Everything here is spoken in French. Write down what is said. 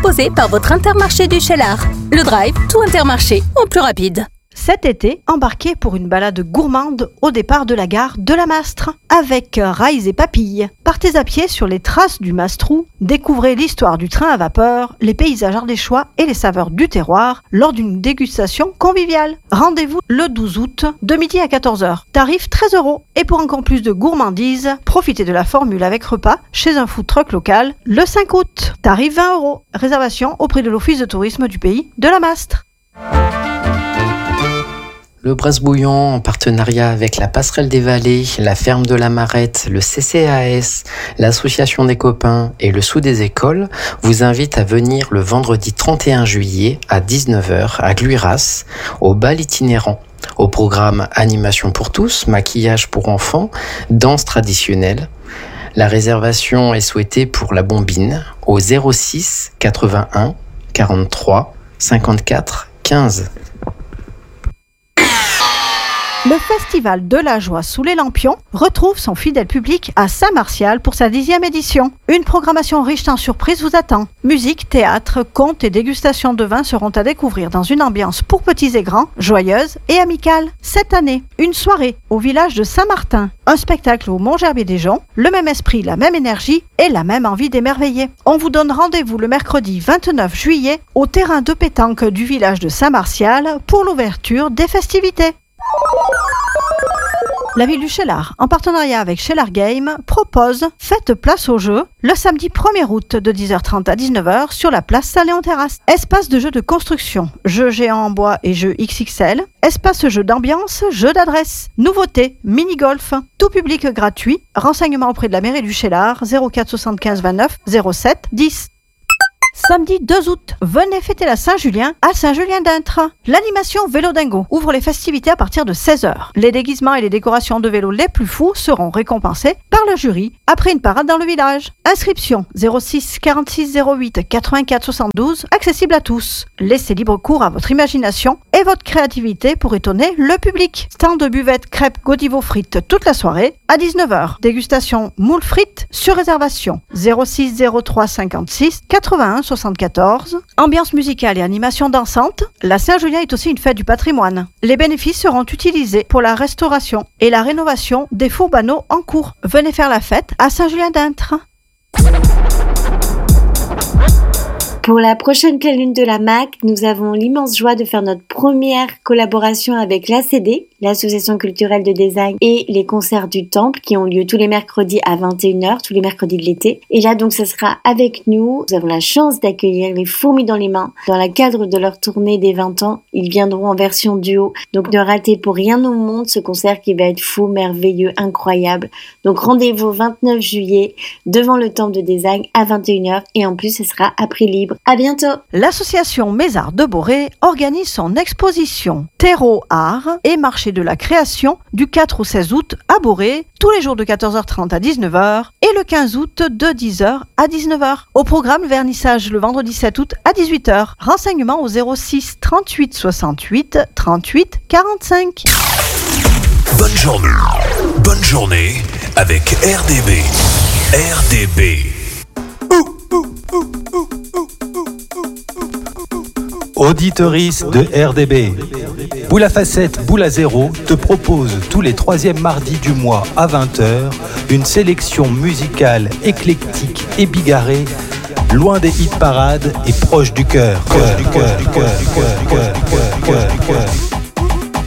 proposé par votre Intermarché du Cheylard. Le drive, tout Intermarché, en plus rapide. Cet été, embarquez pour une balade gourmande au départ de la gare de la Mastre avec rails et papilles. Partez à pied sur les traces du Mastrou, découvrez l'histoire du train à vapeur, les paysages ardéchois et les saveurs du terroir lors d'une dégustation conviviale. Rendez-vous le 12 août de midi à 14h. Tarif 13 €. Et pour encore plus de gourmandise, profitez de la formule avec repas chez un food truck local le 5 août. Tarif 20 €. Réservation auprès de l'Office de tourisme du pays de la Mastre. Le Brasbouillant, en partenariat avec la Passerelle des Vallées, la Ferme de la Marette, le CCAS, l'Association des copains et le Sous des écoles, vous invite à venir le vendredi 31 juillet à 19h à Gluiras, au bal itinérant. Au programme animation pour tous, maquillage pour enfants, danse traditionnelle. La réservation est souhaitée pour la Bombine au 06 81 43 54 15. Le Festival de la Joie sous les Lampions retrouve son fidèle public à Saint-Martial pour sa 10e édition. Une programmation riche en surprises vous attend. Musique, théâtre, contes et dégustations de vin seront à découvrir dans une ambiance pour petits et grands, joyeuse et amicale. Cette année, une soirée au village de Saint-Martin, un spectacle au Mont-Gerbier-des-Joncs, le même esprit, la même énergie et la même envie d'émerveiller. On vous donne rendez-vous le mercredi 29 juillet au terrain de pétanque du village de Saint-Martial pour l'ouverture des festivités. La ville du Cheylard, en partenariat avec Cheylard Game, propose Faites place au jeu le samedi 1er août de 10h30 à 19h sur la place Saint-Léon-Terrasse. Espace de jeux de construction, jeux géants en bois et jeux XXL, espace jeux d'ambiance, jeux d'adresse, nouveautés, mini-golf, tout public gratuit. Renseignements auprès de la mairie du Cheylard 04 75 29 07 10. Samedi 2 août, venez fêter la Saint-Julien à Saint-Julien-d'Intres. L'animation Vélo Dingo ouvre les festivités à partir de 16h. Les déguisements et les décorations de vélos les plus fous seront récompensés par le jury après une parade dans le village. Inscription 06 46 08 84 72, accessible à tous. Laissez libre cours à votre imagination et votre créativité pour étonner le public. Stand de buvette, crêpes, godivo frites toute la soirée à 19h. Dégustation moules frites sur réservation 06 03 56 81 74. Ambiance musicale et animation dansante. La Saint-Julien est aussi une fête du patrimoine. Les bénéfices seront utilisés pour la restauration et la rénovation des fours banaux en cours. Venez faire la fête à Saint-Julien-d'Intres. Pour la prochaine pleine lune de la MAC, nous avons l'immense joie de faire notre première collaboration avec l'ACD, l'Association culturelle de design, et les concerts du Temple qui ont lieu tous les mercredis à 21h, tous les mercredis de l'été. Et là, donc, ce sera avec nous. Nous avons la chance d'accueillir les Fourmis dans les mains. Dans le cadre de leur tournée des 20 ans, ils viendront en version duo. Donc, ne ratez pour rien au monde ce concert qui va être fou, merveilleux, incroyable. Donc, rendez-vous 29 juillet devant le Temple de design à 21h. Et en plus, ce sera à prix libre. À bientôt. L'association Mézard de Boré organise son exposition Terreau Art et Marché de la Création du 4 au 16 août à Boré, tous les jours de 14h30 à 19h et le 15 août de 10h à 19h. Au programme, vernissage le vendredi 7 août à 18h. Renseignements au 06 38 68 38 45. Bonne journée avec RDB. RDB. Auditorice de RDB. Boule à facettes, boule à zéro te propose tous les 3e mardis du mois à 20h une sélection musicale éclectique et bigarrée, loin des hit parades et proche du cœur.